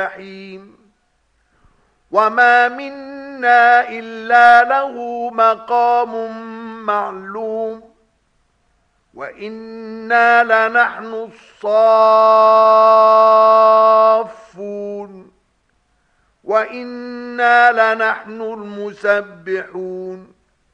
الجحيم وما منا إلا له مقام معلوم وإنا لنحن الصافون وإنا لنحن المسبحون